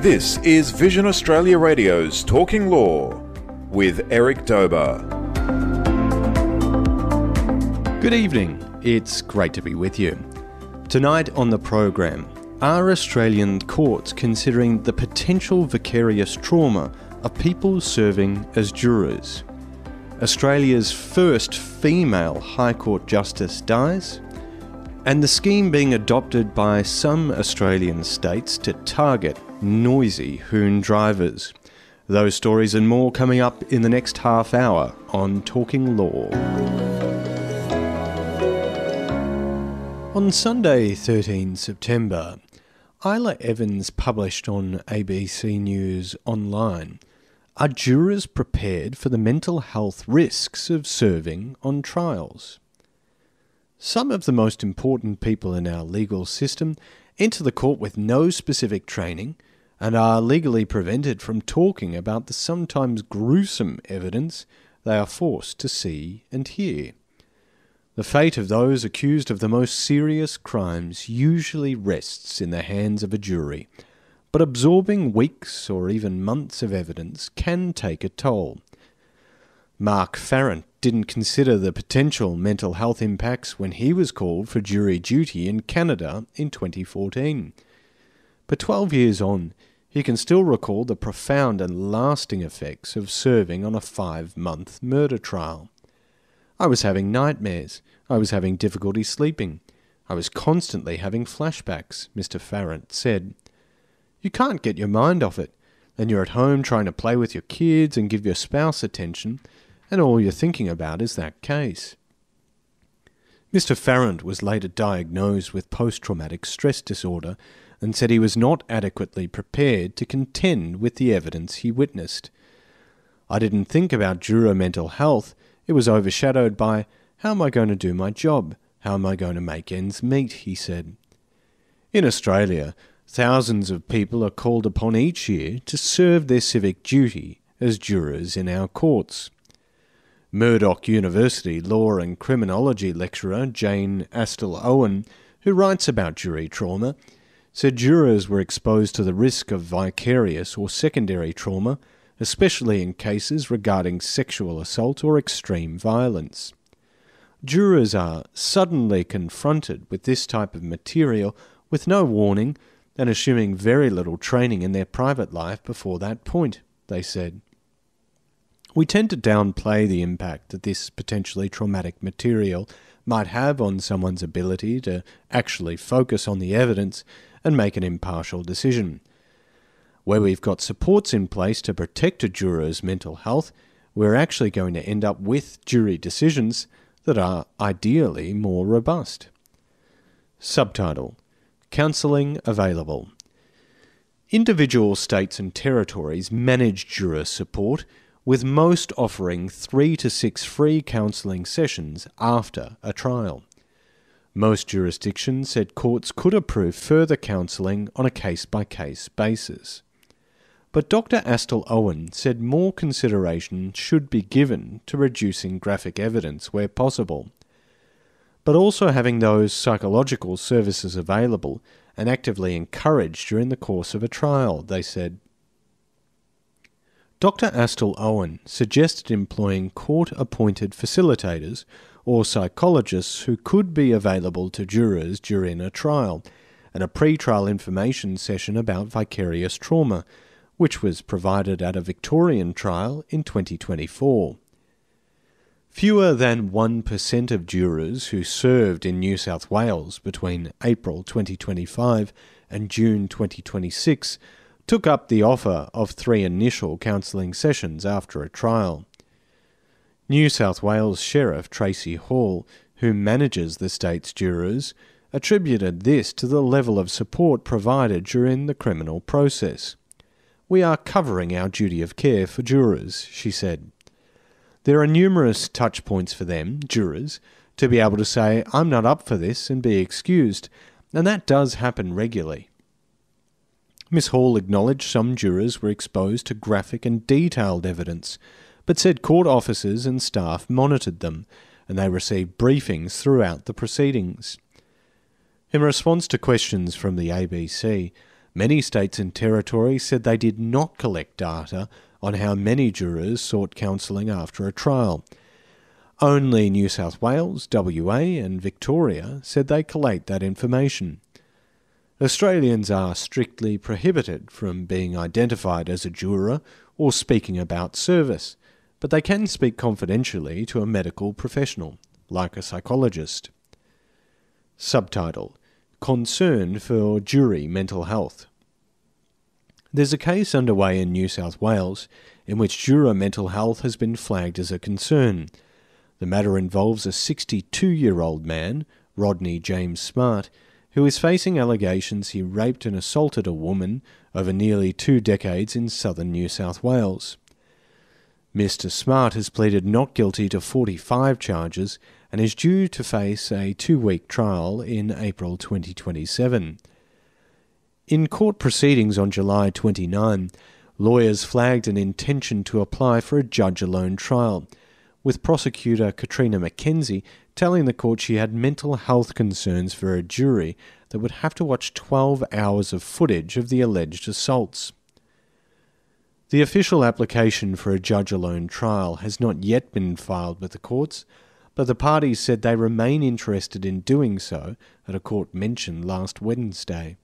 This is Vision Australia Radio's Talking Law with Eric Dober. Good evening. It's great to be with you. Tonight on the program, are Australian courts considering the potential vicarious trauma of people serving as jurors? Australia's first female High Court Justice dies, and the scheme being adopted by some Australian states to target noisy hoon drivers. Those stories and more coming up in the next half hour on Talking Law. On Sunday, 13 September, Isla Evans published on ABC News Online, "Are jurors prepared for the mental health risks of serving on trials?" Some of the most important people in our legal system enter the court with no specific training and are legally prevented from talking about the sometimes gruesome evidence they are forced to see and hear. The fate of those accused of the most serious crimes usually rests in the hands of a jury, but absorbing weeks or even months of evidence can take a toll. Mark Farrant didn't consider the potential mental health impacts when he was called for jury duty in Canada in 2014. But 12 years on, he can still recall the profound and lasting effects of serving on a 5-month murder trial. "I was having nightmares. I was having difficulty sleeping. I was constantly having flashbacks," Mr. Farrant said. You can't get your mind off it, and you're at home trying to play with your kids and give your spouse attention, and all you're thinking about is that case. Mr. Farrant was later diagnosed with post-traumatic stress disorder and said he was not adequately prepared to contend with the evidence he witnessed. "I didn't think about juror mental health. It was overshadowed by, how am I going to do my job? How am I going to make ends meet?" he said. In Australia, thousands of people are called upon each year to serve their civic duty as jurors in our courts. Murdoch University law and criminology lecturer Jane Astle-Owen, who writes about jury trauma, said jurors were exposed to the risk of vicarious or secondary trauma, especially in cases regarding sexual assault or extreme violence. Jurors are suddenly confronted with this type of material with no warning and assuming very little training in their private life before that point, they said. We tend to downplay the impact that this potentially traumatic material might have on someone's ability to actually focus on the evidence and make an impartial decision. Where we've got supports in place to protect a juror's mental health, we're actually going to end up with jury decisions that are ideally more robust. Subtitle: Counselling available. Individual states and territories manage juror support, with most offering 3 to 6 free counselling sessions after a trial. Most jurisdictions said courts could approve further counselling on a case-by-case basis. But Dr. Astle-Owen said more consideration should be given to reducing graphic evidence where possible, but also having those psychological services available and actively encouraged during the course of a trial, they said. Dr. Astle-Owen suggested employing court-appointed facilitators or psychologists who could be available to jurors during a trial, and a pre-trial information session about vicarious trauma, which was provided at a Victorian trial in 2024. Fewer than 1% of jurors who served in New South Wales between April 2025 and June 2026 took up the offer of 3 initial counselling sessions after a trial. New South Wales Sheriff Tracy Hall, who manages the state's jurors, attributed this to the level of support provided during the criminal process. "We are covering our duty of care for jurors," she said. "There are numerous touch points for them, jurors, to be able to say, 'I'm not up for this,' and be excused, and that does happen regularly." Ms. Hall acknowledged some jurors were exposed to graphic and detailed evidence, but said court officers and staff monitored them, and they received briefings throughout the proceedings. In response to questions from the ABC, Many states and territories said they did not collect data on how many jurors sought counselling after a trial. Only New South Wales, WA and Victoria said they collate that information. Australians are strictly prohibited from being identified as a juror or speaking about service, but they can speak confidentially to a medical professional, like a psychologist. Subtitle: Concern for Jury Mental Health. There's a case underway in New South Wales in which juror mental health has been flagged as a concern. The matter involves a 62-year-old man, Rodney James Smart, who is facing allegations he raped and assaulted a woman over nearly 2 decades in southern New South Wales. Mr. Smart has pleaded not guilty to 45 charges and is due to face a 2-week trial in April 2027. In court proceedings on July 29, lawyers flagged an intention to apply for a judge-alone trial, with prosecutor Katrina McKenzie telling the court she had mental health concerns for a jury that would have to watch 12 hours of footage of the alleged assaults. The official application for a judge-alone trial has not yet been filed with the courts, but the parties said they remain interested in doing so at a court mention last Wednesday.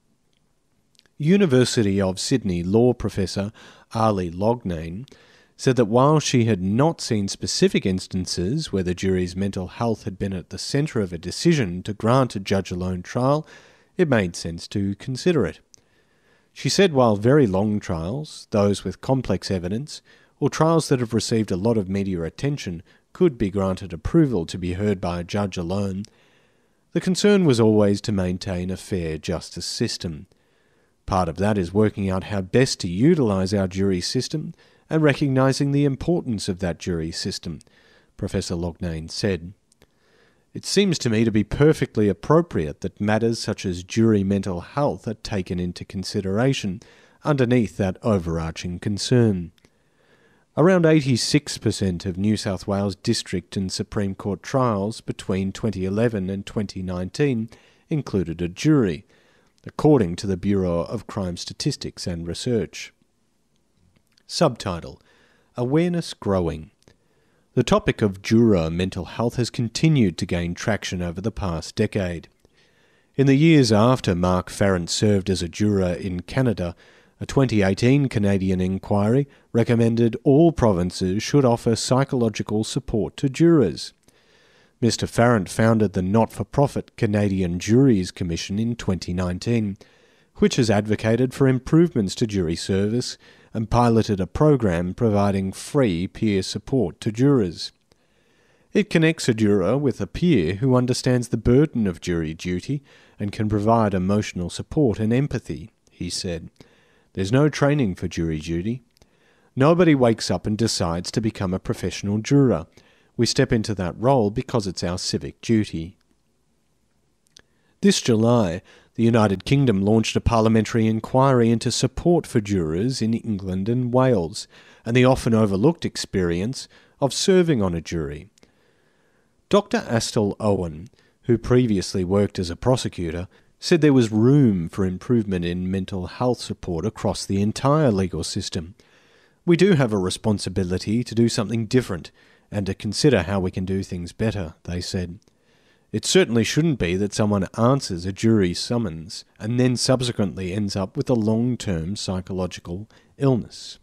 University of Sydney law professor Ali Loughnane said that while she had not seen specific instances where the jury's mental health had been at the centre of a decision to grant a judge-alone trial, it made sense to consider it. She said while very long trials, those with complex evidence, or trials that have received a lot of media attention could be granted approval to be heard by a judge alone, the concern was always to maintain a fair justice system. Part of that is working out how best to utilise our jury system and recognising the importance of that jury system, Professor Loughnane said. It seems to me to be perfectly appropriate that matters such as jury mental health are taken into consideration underneath that overarching concern. Around 86% of New South Wales District and Supreme Court trials between 2011 and 2019 included a jury, according to the Bureau of Crime Statistics and Research. Subtitle: Awareness Growing. The topic of juror mental health has continued to gain traction over the past decade. In the years after Mark Farrant served as a juror in Canada, a 2018 Canadian inquiry recommended all provinces should offer psychological support to jurors. Mr. Farrant founded the not-for-profit Canadian Juries Commission in 2019, which has advocated for improvements to jury service and piloted a program providing free peer support to jurors. It connects a juror with a peer who understands the burden of jury duty and can provide emotional support and empathy, he said. There's no training for jury duty. Nobody wakes up and decides to become a professional juror. We step into that role because it's our civic duty. This July, the United Kingdom launched a parliamentary inquiry into support for jurors in England and Wales, and the often overlooked experience of serving on a jury. Dr. Astle Owen, who previously worked as a prosecutor, said there was room for improvement in mental health support across the entire legal system. We do have a responsibility to do something different and to consider how we can do things better, they said. It certainly shouldn't be that someone answers a jury summons and then subsequently ends up with a long-term psychological illness.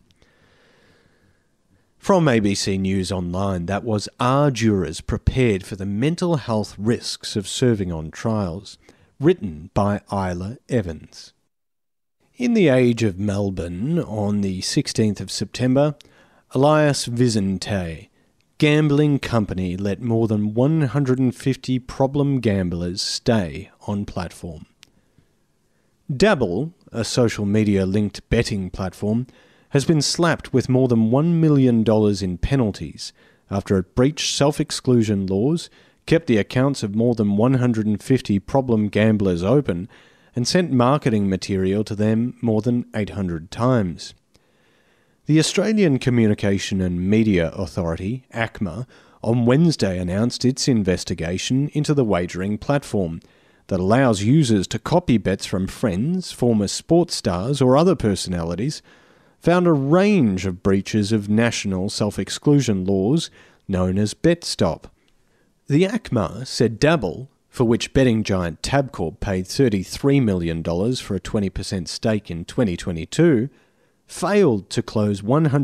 From ABC News Online, that was Are Jurors Prepared for the Mental Health Risks of Serving on Trials? Written by Isla Evans. In the Age of Melbourne, on the 16th of September, Elias Vizente, gambling company let more than 150 problem gamblers stay on platform. Dabble, a social media-linked betting platform, has been slapped with more than $1 million in penalties after it breached self-exclusion laws, kept the accounts of more than 150 problem gamblers open, and sent marketing material to them more than 800 times. The Australian Communication and Media Authority, ACMA, on Wednesday announced its investigation into the wagering platform, that allows users to copy bets from friends, former sports stars or other personalities, found a range of breaches of national self-exclusion laws known as BetStop. The ACMA said Dabble, for which betting giant Tabcorp paid $33 million for a 20% stake in 2022, failed to close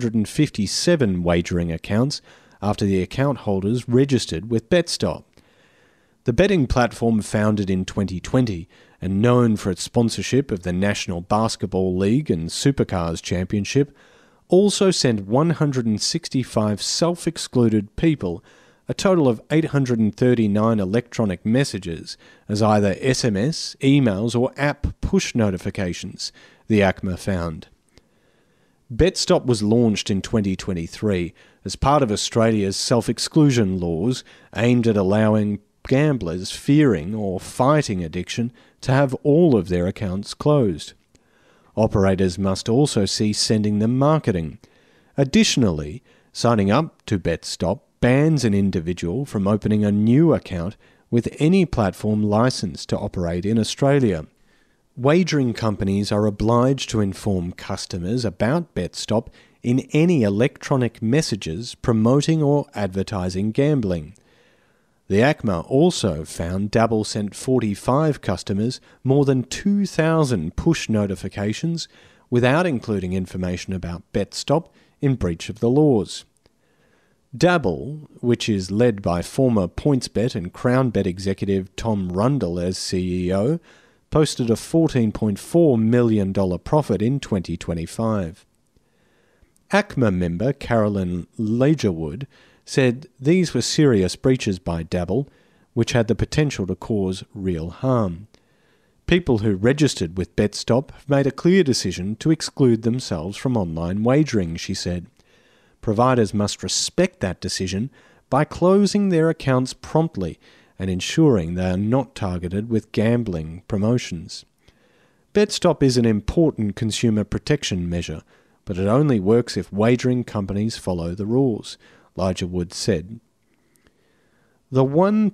157 wagering accounts after the account holders registered with BetStop. The betting platform, founded in 2020 and known for its sponsorship of the National Basketball League and Supercars Championship, also sent 165 self-excluded people a total of 839 electronic messages as either SMS, emails or app push notifications, the ACMA found. BetStop was launched in 2023 as part of Australia's self-exclusion laws aimed at allowing gamblers fearing or fighting addiction to have all of their accounts closed. Operators must also cease sending them marketing. Additionally, signing up to BetStop bans an individual from opening a new account with any platform licensed to operate in Australia. Wagering companies are obliged to inform customers about BetStop in any electronic messages promoting or advertising gambling. The ACMA also found Dabble sent 45 customers more than 2,000 push notifications without including information about BetStop in breach of the laws. Dabble, which is led by former PointsBet and CrownBet executive Tom Rundle as CEO, posted a $14.4 million profit in 2025. ACMA member Carolyn Legerwood said these were serious breaches by Dabble, which had the potential to cause real harm. People who registered with BetStop have made a clear decision to exclude themselves from online wagering, she said. Providers must respect that decision by closing their accounts promptly and ensuring they are not targeted with gambling promotions. BetStop is an important consumer protection measure, but it only works if wagering companies follow the rules, Legerwood said. The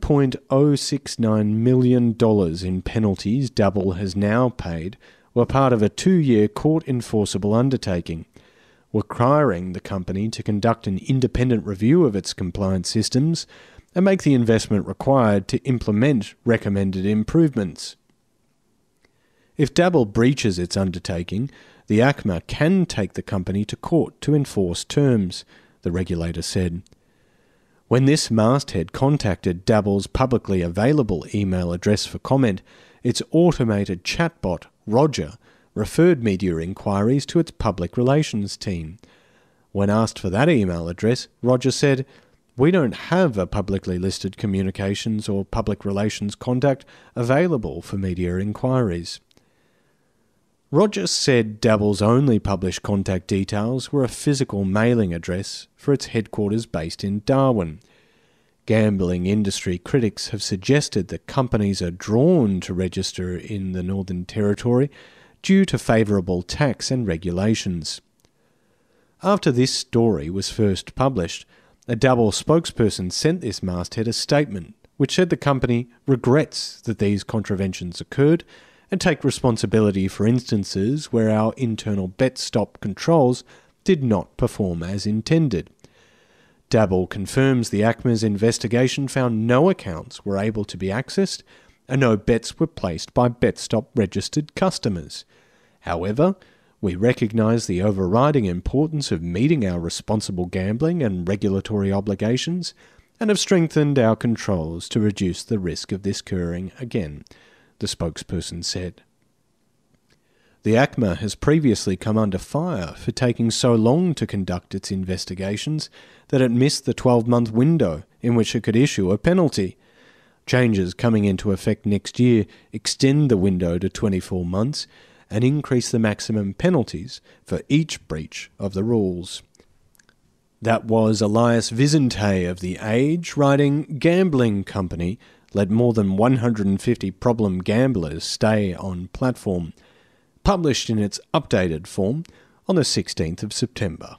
$1.069 million in penalties Dabble has now paid were part of a 2-year court-enforceable undertaking, requiring the company to conduct an independent review of its compliance systems and make the investment required to implement recommended improvements. If Dabble breaches its undertaking, the ACMA can take the company to court to enforce terms, the regulator said. When this masthead contacted Dabble's publicly available email address for comment, its automated chatbot, Roger, referred media inquiries to its public relations team. When asked for that email address, Roger said, "We don't have a publicly listed communications or public relations contact available for media inquiries." Roger said Dabble's only published contact details were a physical mailing address for its headquarters based in Darwin. Gambling industry critics have suggested that companies are drawn to register in the Northern Territory due to favourable tax and regulations. After this story was first published, a Dabble spokesperson sent this masthead a statement which said the company regrets that these contraventions occurred and take responsibility for instances where our internal BetStop controls did not perform as intended. Dabble confirms the ACMA's investigation found no accounts were able to be accessed and no bets were placed by BetStop registered customers. However, we recognise the overriding importance of meeting our responsible gambling and regulatory obligations and have strengthened our controls to reduce the risk of this occurring again, the spokesperson said. The ACMA has previously come under fire for taking so long to conduct its investigations that it missed the 12-month window in which it could issue a penalty. Changes coming into effect next year extend the window to 24 months and increase the maximum penalties for each breach of the rules. That was Elias Vizente of The Age writing, "Gambling company let more than 150 problem gamblers stay on platform," published in its updated form on the 16th of September.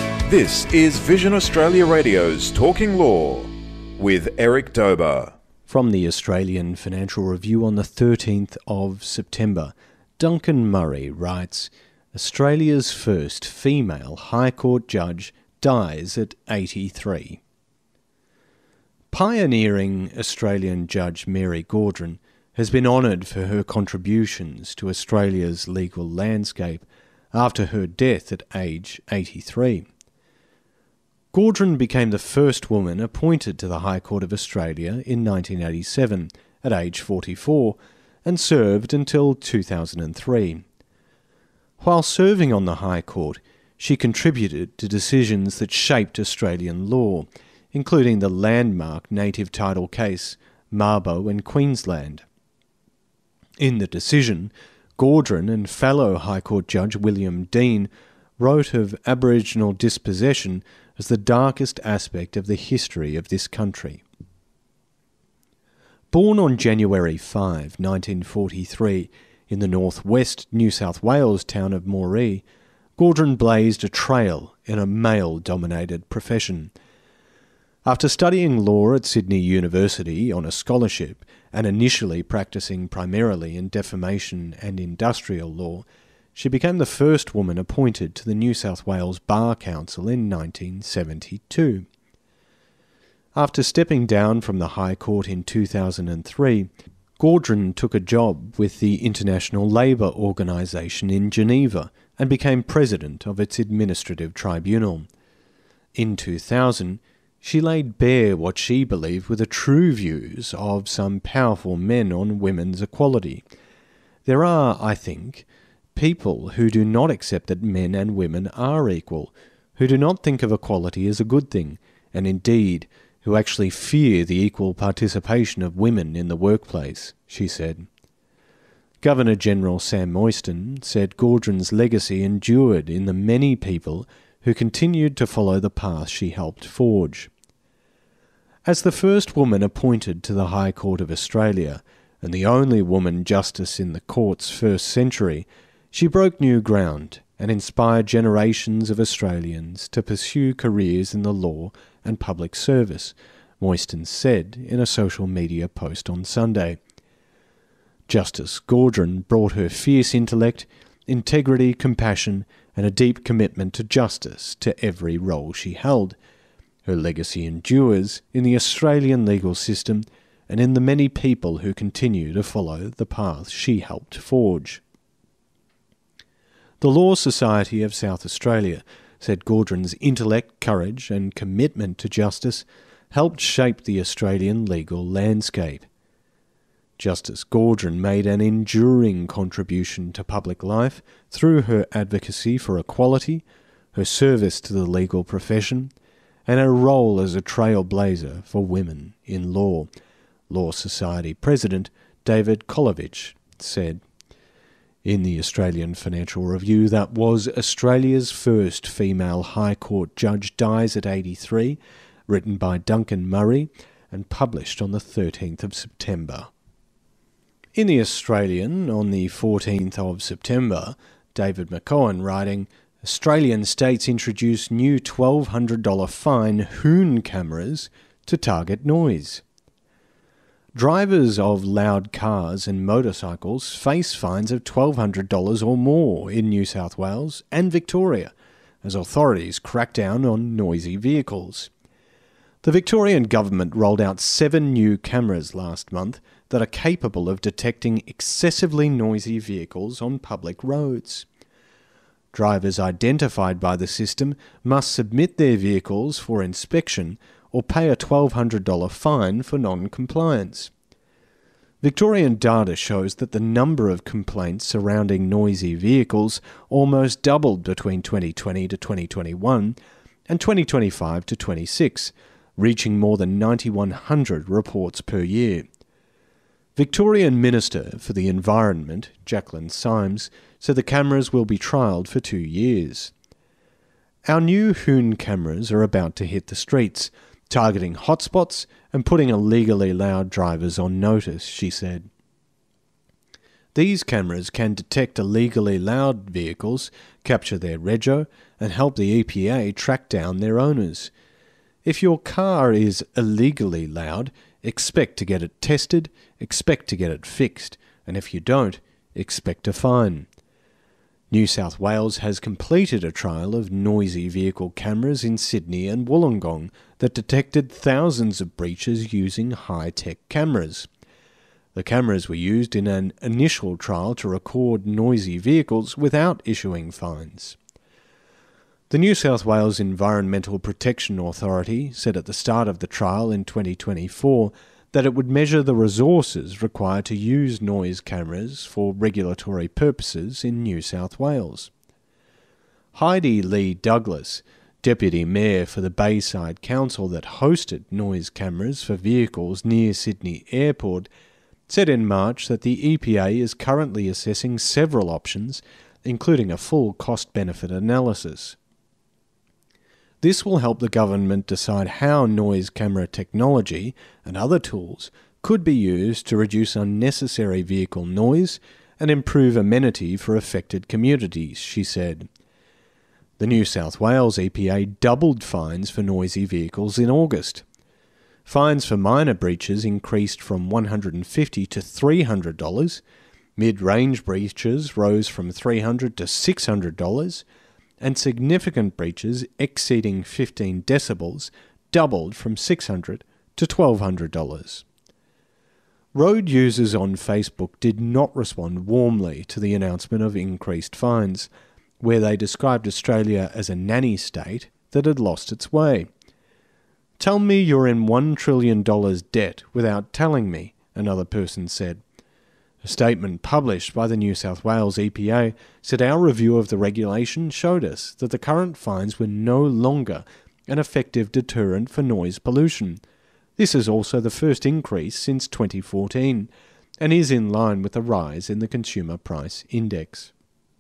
This is Vision Australia Radio's Talking Law with Eric Dober. From the Australian Financial Review on the 13th of September, Duncan Murray writes, Australia's first female High Court judge dies at 83. Pioneering Australian Judge Mary Gaudron has been honoured for her contributions to Australia's legal landscape after her death at age 83. Gaudron became the first woman appointed to the High Court of Australia in 1987 at age 44 and served until 2003. While serving on the High Court, she contributed to decisions that shaped Australian law, including the landmark native title case Mabo and Queensland. In the decision, Gaudron and fellow High Court Judge William Dean wrote of Aboriginal dispossession as the darkest aspect of the history of this country. Born on January 5, 1943, in the northwest New South Wales town of Moree, Gaudron blazed a trail in a male-dominated profession. After studying law at Sydney University on a scholarship and initially practising primarily in defamation and industrial law, she became the first woman appointed to the New South Wales Bar Council in 1972. After stepping down from the High Court in 2003, Gaudron took a job with the International Labour Organisation in Geneva and became president of its administrative tribunal. In 2000, she laid bare what she believed were the true views of some powerful men on women's equality. There are, I think, people who do not accept that men and women are equal, who do not think of equality as a good thing, and indeed who actually fear the equal participation of women in the workplace, she said. Governor-General Sam Moyston said Gaudron's legacy endured in the many people who continued to follow the path she helped forge. As the first woman appointed to the High Court of Australia, and the only woman justice in the court's first century, she broke new ground and inspired generations of Australians to pursue careers in the law and public service, Moyston said in a social media post on Sunday. Justice Gaudron brought her fierce intellect, integrity, compassion, and a deep commitment to justice to every role she held. Her legacy endures in the Australian legal system and in the many people who continue to follow the path she helped forge. The Law Society of South Australia said Gaudron's intellect, courage and commitment to justice helped shape the Australian legal landscape. Justice Gaudron made an enduring contribution to public life through her advocacy for equality, her service to the legal profession, and her role as a trailblazer for women in law, Law Society President David Kolovich said. In the Australian Financial Review, that was Australia's first female High Court judge dies at 83, written by Duncan Murray and published on the 13th of September. In the Australian, on the 14th of September, David McCohen writing, Australian states introduce new $1,200 fine Hoon cameras to target noise. Drivers of loud cars and motorcycles face fines of $1,200 or more in New South Wales and Victoria, as authorities crack down on noisy vehicles. The Victorian government rolled out 7 new cameras last month that are capable of detecting excessively noisy vehicles on public roads. Drivers identified by the system must submit their vehicles for inspection or pay a $1,200 fine for non-compliance. Victorian data shows that the number of complaints surrounding noisy vehicles almost doubled between 2020 to 2021 and 2025 to 26, reaching more than 9,100 reports per year. Victorian Minister for the Environment, Jacqueline Symes, said the cameras will be trialled for 2 years. Our new Hoon cameras are about to hit the streets, targeting hotspots and putting illegally loud drivers on notice, she said. These cameras can detect illegally loud vehicles, capture their rego, and help the EPA track down their owners. If your car is illegally loud, expect to get it tested, expect to get it fixed, and if you don't, expect a fine. New South Wales has completed a trial of noisy vehicle cameras in Sydney and Wollongong that detected thousands of breaches using high-tech cameras. The cameras were used in an initial trial to record noisy vehicles without issuing fines. The New South Wales Environmental Protection Authority said at the start of the trial in 2024 that it would measure the resources required to use noise cameras for regulatory purposes in New South Wales. Heidi Lee Douglas, Deputy Mayor for the Bayside Council that hosted noise cameras for vehicles near Sydney Airport, said in March that the EPA is currently assessing several options, including a full cost-benefit analysis. This will help the government decide how noise camera technology and other tools could be used to reduce unnecessary vehicle noise and improve amenity for affected communities, she said. The New South Wales EPA doubled fines for noisy vehicles in August. Fines for minor breaches increased from $150 to $300, mid-range breaches rose from $300 to $600, and significant breaches exceeding 15 decibels doubled from $600 to $1,200. Road users on Facebook did not respond warmly to the announcement of increased fines, where they described Australia as a nanny state that had lost its way. "Tell me you're in $1 trillion debt without telling me," another person said. A statement published by the New South Wales EPA said our review of the regulation showed us that the current fines were no longer an effective deterrent for noise pollution. This is also the first increase since 2014 and is in line with the rise in the Consumer Price Index.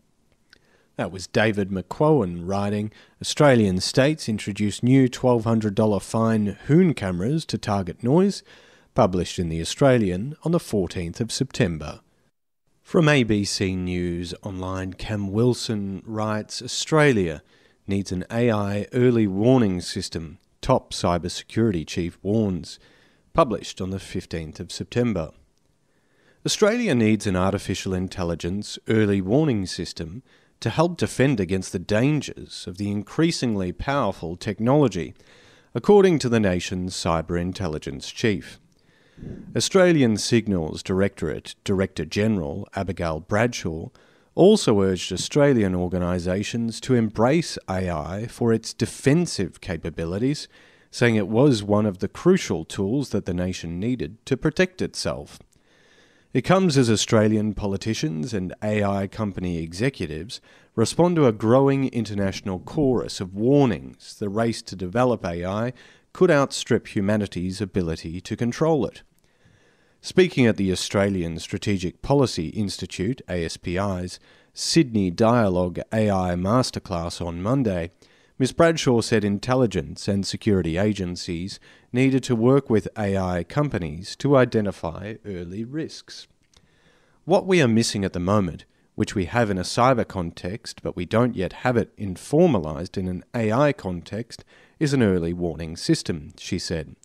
That was David McQuown writing, Australian states introduce new $1,200 fine Hoon cameras to target noise, published in The Australian on the 14th of September. From ABC News Online, Cam Wilson writes, Australia needs an AI early warning system, top cybersecurity chief warns, published on the 15th of September. Australia needs an artificial intelligence early warning system to help defend against the dangers of the increasingly powerful technology, according to the nation's cyber intelligence chief. Australian Signals Directorate Director-General Abigail Bradshaw also urged Australian organisations to embrace AI for its defensive capabilities, saying it was one of the crucial tools that the nation needed to protect itself. It comes as Australian politicians and AI company executives respond to a growing international chorus of warnings the race to develop AI could outstrip humanity's ability to control it. Speaking at the Australian Strategic Policy Institute, ASPI's, Sydney Dialogue AI Masterclass on Monday, Ms Bradshaw said intelligence and security agencies needed to work with AI companies to identify early risks. What we are missing at the moment, which we have in a cyber context but we don't yet have it informalised in an AI context, is an early warning system, she said.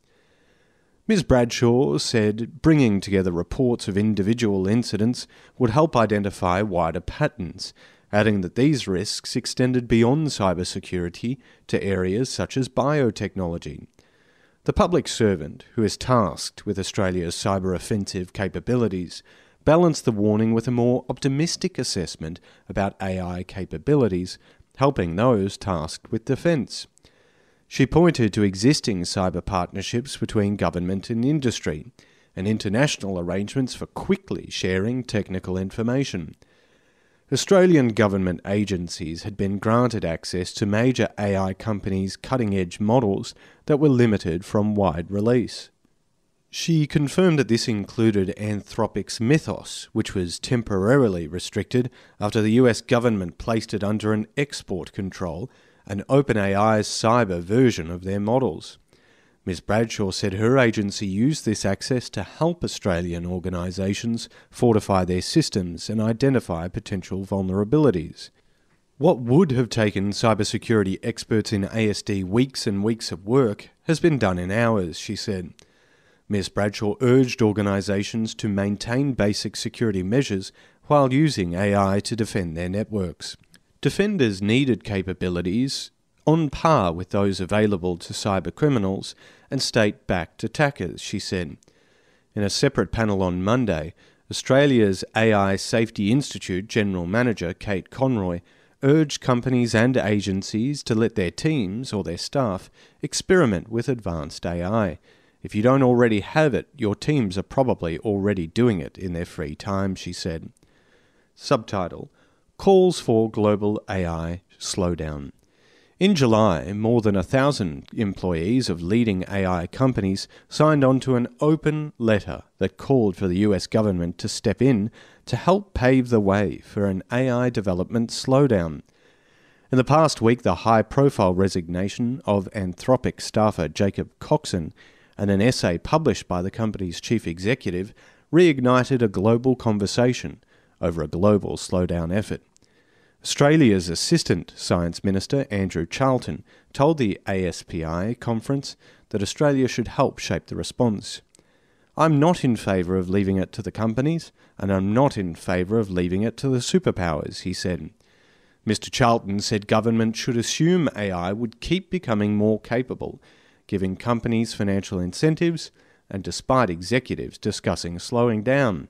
Ms Bradshaw said bringing together reports of individual incidents would help identify wider patterns, adding that these risks extended beyond cybersecurity to areas such as biotechnology. The public servant, who is tasked with Australia's cyber offensive capabilities, balanced the warning with a more optimistic assessment about AI capabilities, helping those tasked with defence. She pointed to existing cyber partnerships between government and industry, and international arrangements for quickly sharing technical information. Australian government agencies had been granted access to major AI companies' cutting-edge models that were limited from wide release. She confirmed that this included Anthropic's Mythos, which was temporarily restricted after the US government placed it under an export control, and OpenAI's cyber version of their models. Ms Bradshaw said her agency used this access to help Australian organisations fortify their systems and identify potential vulnerabilities. What would have taken cybersecurity experts in ASD weeks and weeks of work has been done in hours, she said. Ms Bradshaw urged organisations to maintain basic security measures while using AI to defend their networks. Defenders needed capabilities on par with those available to cybercriminals and state-backed attackers, she said. In a separate panel on Monday, Australia's AI Safety Institute General Manager Kate Conroy urged companies and agencies to let their teams or their staff experiment with advanced AI. If you don't already have it, your teams are probably already doing it in their free time, she said. Subtitle: Calls for Global AI Slowdown. In July, more than 1,000 employees of leading AI companies signed on to an open letter that called for the US government to step in to help pave the way for an AI development slowdown. In the past week, the high-profile resignation of Anthropic staffer Jacob Coxon and an essay published by the company's chief executive reignited a global conversation over a global slowdown effort. Australia's Assistant Science Minister Andrew Charlton told the ASPI conference that Australia should help shape the response. "I'm not in favour of leaving it to the companies, and I'm not in favour of leaving it to the superpowers," he said. Mr Charlton said government should assume AI would keep becoming more capable, giving companies financial incentives, and despite executives discussing slowing down.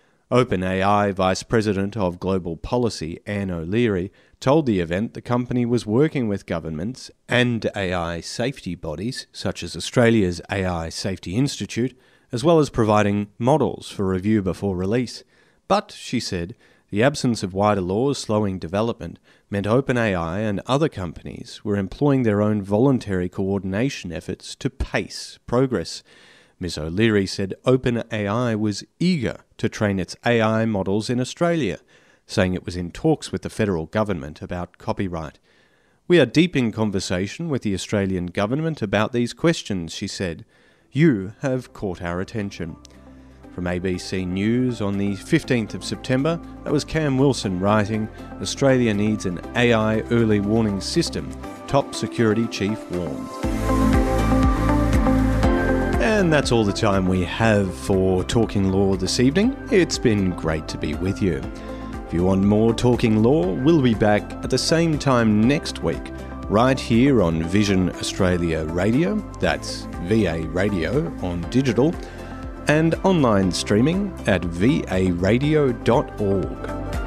OpenAI Vice President of Global Policy Anne O'Leary told the event the company was working with governments and AI safety bodies, such as Australia's AI Safety Institute, as well as providing models for review before release. But, she said, the absence of wider laws slowing development meant OpenAI and other companies were employing their own voluntary coordination efforts to pace progress. Ms O'Leary said OpenAI was eager to train its AI models in Australia, saying it was in talks with the federal government about copyright. "We are deep in conversation with the Australian government about these questions," she said. "You have caught our attention." From ABC News on the 15th of September, that was Cam Wilson writing, "Australia needs an AI early warning system, top security chief warns." And that's all the time we have for Talking Law this evening. It's been great to be with you. If you want more Talking Law, we'll be back at the same time next week, right here on Vision Australia Radio, that's VA Radio on digital, and online streaming at varadio.org.